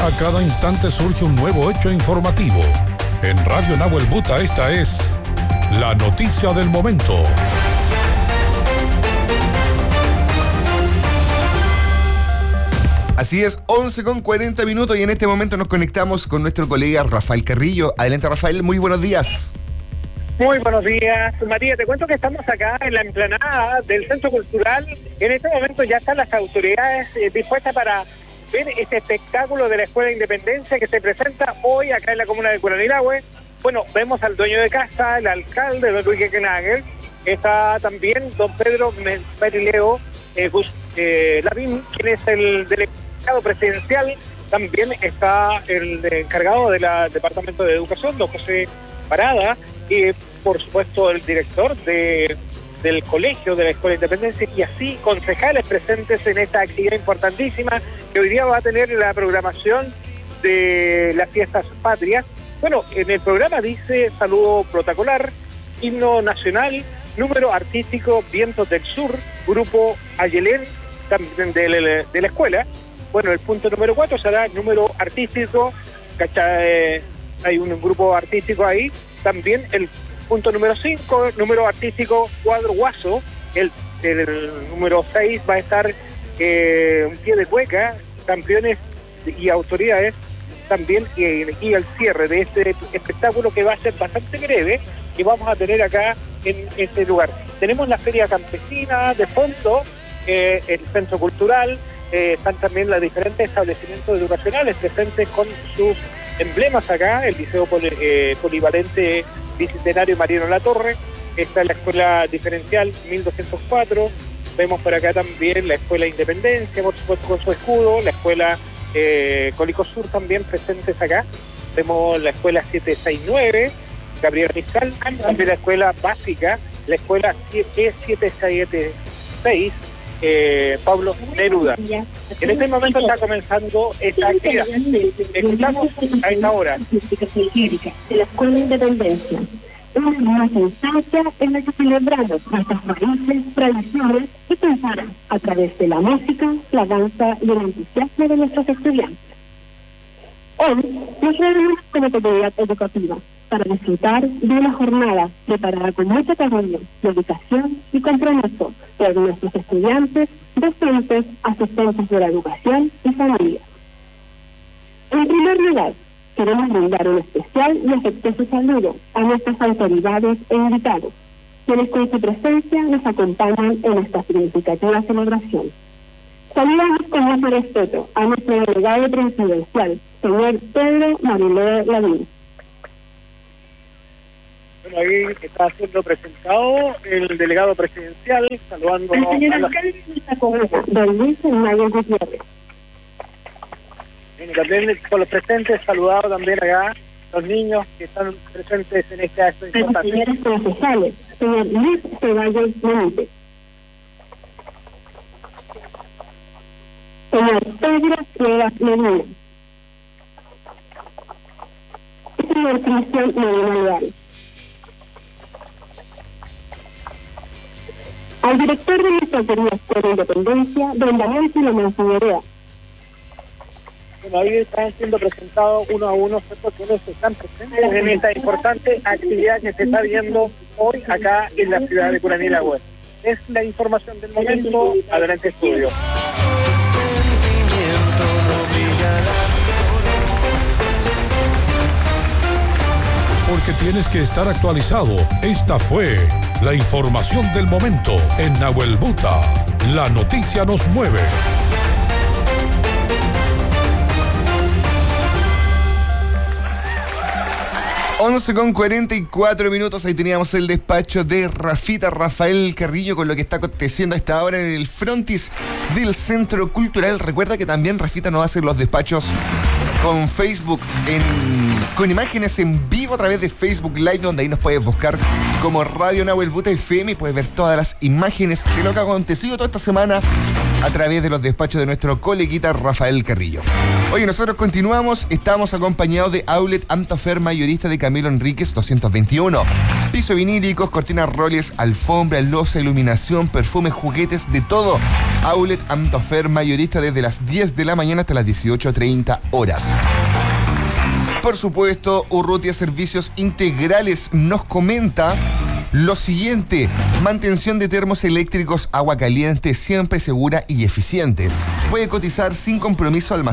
A cada instante surge un nuevo hecho informativo. En Radio Nahuel Buta esta es la noticia del momento. Así es, 11:40 y en este momento nos conectamos con nuestro colega Rafael Carrillo. Adelante, Rafael, muy buenos días. Muy buenos días, María. Te cuento que estamos acá en la explanada del Centro Cultural. En este momento ya están las autoridades dispuestas para ver este espectáculo de la Escuela de Independencia que se presenta hoy acá en la comuna de Curanilahue. Bueno, vemos al dueño de casa, el alcalde, don Luis Gekenagel. Está también don Pedro Merileo Lavín, quien es el delegado presidencial. También está el encargado del Departamento de Educación, don José Parada, y por supuesto el director del colegio de la Escuela de Independencia, y así concejales presentes en esta actividad importantísima que hoy día va a tener la programación de las fiestas patrias. Bueno, en el programa dice saludo protocolar, himno nacional, número artístico Vientos del Sur, grupo Ayelén también de la escuela. Bueno, el punto número 4 será número artístico, hay un grupo artístico ahí. También el punto número 5, número artístico Cuadro Guaso. El número 6 va a estar un pie de cueca, campeones y autoridades también, y el cierre de este espectáculo que va a ser bastante breve, que vamos a tener acá en este lugar. Tenemos la feria campesina de fondo, el centro cultural, están también los diferentes establecimientos educacionales presentes con sus emblemas acá, el Liceo Polivalente Bicentenario Mariano Latorre, está la Escuela Diferencial 1204, vemos por acá también la Escuela Independencia, por supuesto con su escudo, la Escuela Cólico Sur también presentes acá, vemos la Escuela 769, Gabriela Mistral, también la Escuela Básica, la Escuela E776, Pablo Neruda. En este momento está comenzando esta actividad. Escuchamos a esta hora. De la Escuela de Independencia. Una nueva instancia en la que celebramos nuestras raíces, tradiciones y cultura a través de la música, la danza y el entusiasmo de nuestros estudiantes. Hoy nos reunimos como comunidad educativa para disfrutar de una jornada preparada con mucho cariño, dedicación y compromiso por nuestros estudiantes, docentes, asistentes de la educación y familias. En primer lugar, queremos brindar un especial y afectuoso saludo a nuestras autoridades e invitados, quienes con su presencia nos acompañan en esta significativa celebración. Saludamos con mucho respeto a nuestro delegado presidencial, señor Pedro Merileo Lavín. Bueno, ahí está siendo presentado el delegado presidencial, saludando el señor alcalde de nuestra comuna, don Luis Gekenagel Gutiérrez. También con los presentes, saludado también acá los niños que están presentes en este acto importante. Los señores concejales, señor Luis Ceballos Benítez, señor Pedro Cuevas Medina, señor Cristian Medina Leal. Al director de nuestra querida Escuela de Independencia, don Daniel Filomeno Figueroa. Bueno, ahí están siendo presentados uno a uno, quienes están presentes en esta importante actividad que se está viendo hoy acá en la ciudad de Curanilahue. Es la información del momento. Adelante, estudio. Porque tienes que estar actualizado. Esta fue la información del momento en Nahuel Buta. La noticia nos mueve. Once con 44 minutos, ahí teníamos el despacho de Rafael Carrillo con lo que está aconteciendo a esta hora en el frontis del Centro Cultural. Recuerda que también Rafita nos hace los despachos con Facebook, con imágenes en vivo a través de Facebook Live, donde ahí nos puedes buscar como Radio Nahuel Buta FM y puedes ver todas las imágenes de lo que ha acontecido toda esta semana a través de los despachos de nuestro coleguita Rafael Carrillo. Oye, nosotros continuamos, estamos acompañados de Outlet Antofer, mayorista de Camilo Enríquez 221. Piso vinílicos, cortinas rollers, alfombra, loza, iluminación, perfumes, juguetes, de todo. Outlet Amtofer mayorista desde las 10 de la mañana hasta las 18:30 horas. Por supuesto, Urrutia Servicios Integrales nos comenta lo siguiente: mantención de termos eléctricos, agua caliente, siempre segura y eficiente. Puede cotizar sin compromiso al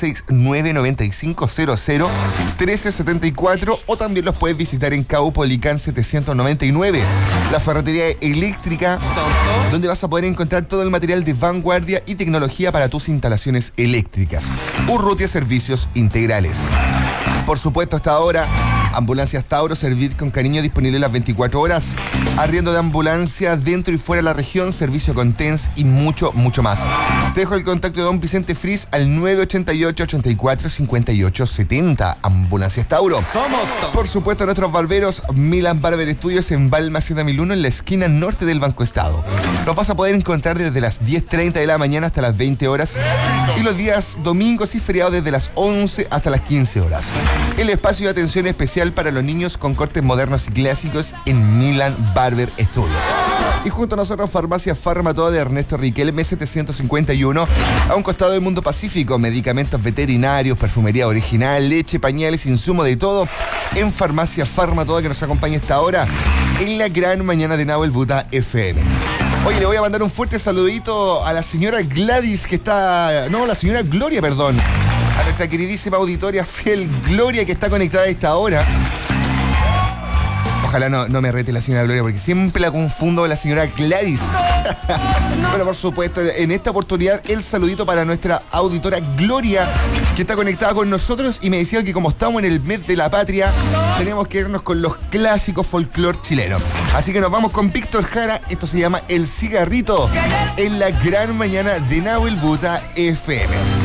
+569-9500-1374 o también los puedes visitar en Caupolicán 799, la ferretería eléctrica, donde vas a poder encontrar todo el material de vanguardia y tecnología para tus instalaciones eléctricas. Urrutia Servicios Integrales. Por supuesto, hasta ahora, Ambulancias Tauro, servir con cariño, disponible las 24 horas. Arriendo de ambulancia dentro y fuera de la región, servicio con TENS y mucho, mucho más. Te dejo el contacto de don Vicente Fris al 988-84-58-70. Ambulancias Tauro. Por supuesto, nuestros barberos Milan Barber Studios en Balmaceda 1001, en la esquina norte del Banco Estado. Los vas a poder encontrar desde las 10:30 de la mañana hasta las 20 horas y los días domingos y feriados desde las 11 hasta las 15 horas. El espacio de atención especial para los niños con cortes modernos y clásicos en Milan Barber Studios. Y junto a nosotros, Farmacia Farmatodo de Ernesto Riquelme 751, a un costado del Mundo Pacífico. Medicamentos veterinarios, perfumería original, leche, pañales, insumo de todo en Farmacia Farmatodo, que nos acompaña esta hora en la gran mañana de Nahuel Buta FM. Oye, le voy a mandar un fuerte saludito a la señora Gladys, que está... No, la señora Gloria, perdón. A nuestra queridísima auditoria fiel Gloria, que está conectada a esta hora. Ojalá no me rete la señora Gloria, porque siempre la confundo con la señora Gladys. Bueno, por supuesto, en esta oportunidad el saludito para nuestra auditora Gloria, que está conectada con nosotros y me decía que como estamos en el mes de la patria, tenemos que irnos con los clásicos folclore chilenos. Así que nos vamos con Víctor Jara. Esto se llama El Cigarrito en la gran mañana de Nahuel Buta FM.